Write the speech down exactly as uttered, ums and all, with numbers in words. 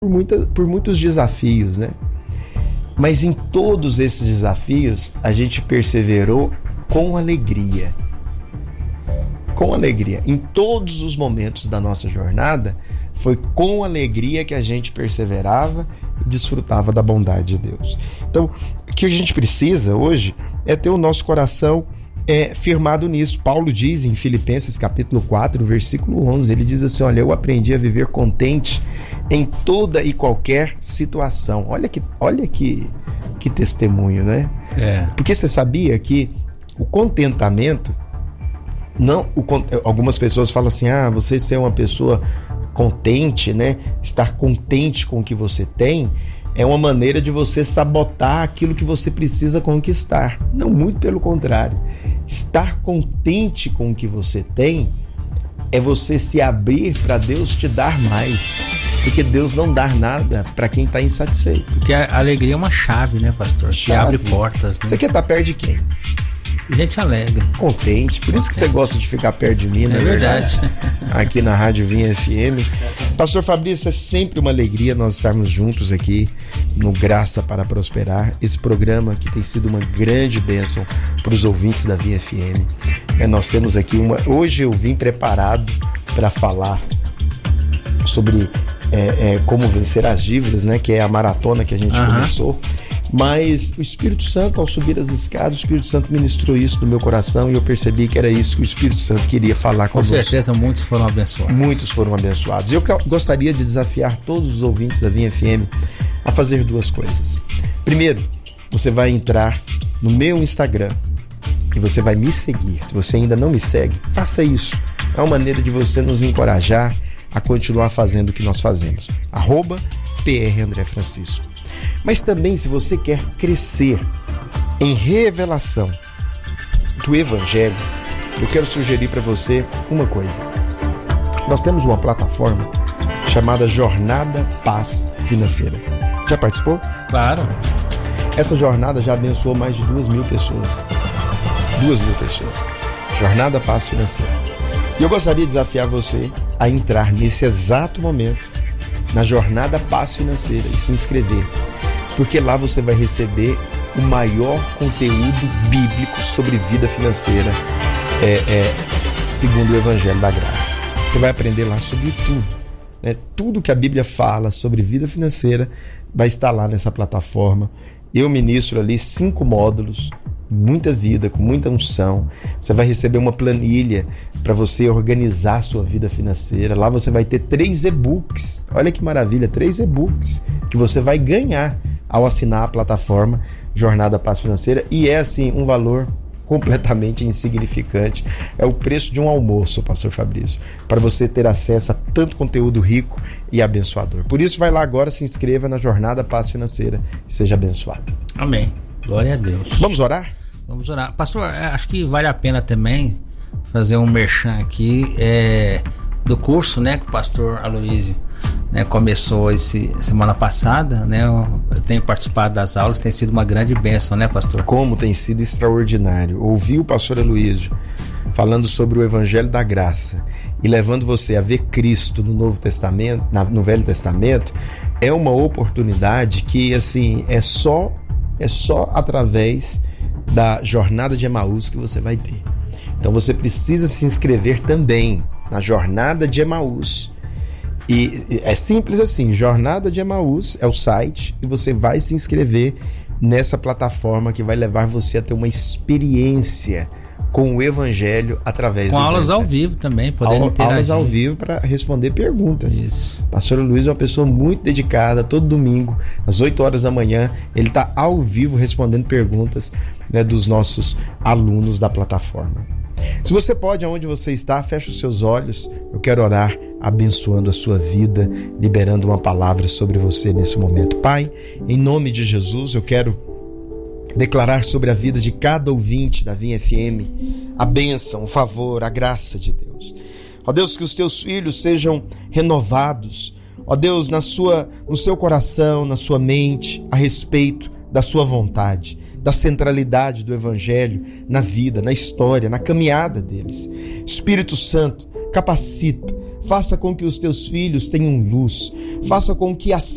por, muita, por muitos desafios, né? Mas em todos esses desafios, a gente perseverou com alegria. Com alegria. Em todos os momentos da nossa jornada, foi com alegria que a gente perseverava e desfrutava da bondade de Deus. Então, o que a gente precisa hoje é ter o nosso coração é, firmado nisso. Paulo diz em Filipenses capítulo quatro, versículo onze, ele diz assim, olha, eu aprendi a viver contente em toda e qualquer situação. Olha que, olha que, que testemunho, né? É. Porque você sabia que o contentamento, não, o, algumas pessoas falam assim, ah, você ser uma pessoa contente, né? Estar contente com o que você tem é uma maneira de você sabotar aquilo que você precisa conquistar. Não, muito pelo contrário. Estar contente com o que você tem é você se abrir para Deus te dar mais. Porque Deus não dá nada para quem está insatisfeito. Porque a alegria é uma chave, né, pastor? Chave. Que abre portas, né? Você quer estar perto de quem? Gente alegre. Contente. Por isso que você gosta de ficar perto de mim, não é verdade? Aqui na Rádio Vinha F M. Pastor Fabrício, é sempre uma alegria nós estarmos juntos aqui no Graça para Prosperar. Esse programa que tem sido uma grande bênção para os ouvintes da Vinha F M. É, nós temos aqui uma... Hoje eu vim preparado para falar sobre é, é, como vencer as dívidas, né? Que é a maratona que a gente uhum. começou. Mas o Espírito Santo, ao subir as escadas, o Espírito Santo ministrou isso no meu coração e eu percebi que era isso que o Espírito Santo queria falar conosco. Com certeza muitos foram abençoados. Muitos foram abençoados. Eu gostaria de desafiar todos os ouvintes da Vinha F M a fazer duas coisas. Primeiro, você vai entrar no meu Instagram e você vai me seguir. Se você ainda não me segue, faça isso. É uma maneira de você nos encorajar a continuar fazendo o que nós fazemos. Arroba P R André Francisco. Mas também, se você quer crescer em revelação do Evangelho, eu quero sugerir para você uma coisa. Nós temos uma plataforma chamada Jornada Paz Financeira. Já participou? Claro. Essa jornada já abençoou mais de duas mil pessoas. Duas mil pessoas. Jornada Paz Financeira. E eu gostaria de desafiar você a entrar nesse exato momento na Jornada Paz Financeira e se inscrever. Porque lá você vai receber o maior conteúdo bíblico sobre vida financeira, é, é, segundo o Evangelho da Graça. Você vai aprender lá sobre tudo, né? Tudo que a Bíblia fala sobre vida financeira vai estar lá nessa plataforma. Eu ministro ali cinco módulos, muita vida, com muita unção. Você vai receber uma planilha para você organizar a sua vida financeira. Lá você vai ter três e-books. Olha que maravilha, três e-books que você vai ganhar ao assinar a plataforma Jornada Paz Financeira. E é assim, um valor completamente insignificante. É o preço de um almoço, pastor Fabrício, para você ter acesso a tanto conteúdo rico e abençoador. Por isso, vai lá agora, se inscreva na Jornada Paz Financeira e seja abençoado. Amém. Glória a Deus. Vamos orar? Vamos orar. Pastor, acho que vale a pena também fazer um merchan aqui é, do curso, né, que o pastor Aloísio, né, começou esse, semana passada, né? Eu tenho participado das aulas, tem sido uma grande bênção, né, pastor? Como tem sido extraordinário. Ouvir o pastor Aloísio falando sobre o Evangelho da Graça e levando você a ver Cristo no Novo Testamento, na, no Velho Testamento, é uma oportunidade que, assim, é só, é só através da Jornada de Emaús que você vai ter. Então você precisa se inscrever também na Jornada de Emaús. E é simples assim, Jornada de Emaús é o site e você vai se inscrever nessa plataforma que vai levar você a ter uma experiência com o Evangelho através com do aulas ao vivo também, podendo interagir. Aulas ao vivo para responder perguntas. Isso. Pastor Luiz é uma pessoa muito dedicada, todo domingo, às oito horas da manhã, ele está ao vivo respondendo perguntas, né, dos nossos alunos da plataforma. Se você pode, aonde você está, feche os seus olhos. Eu quero orar abençoando a sua vida, liberando uma palavra sobre você nesse momento. Pai, em nome de Jesus, eu quero declarar sobre a vida de cada ouvinte da Vinha F M a bênção, o favor, a graça de Deus. Ó Deus, que os teus filhos sejam renovados, ó Deus, na sua, no seu coração, na sua mente, a respeito da sua vontade, da centralidade do Evangelho na vida, na história, na caminhada deles. Espírito Santo, capacita, faça com que os teus filhos tenham luz, faça com que a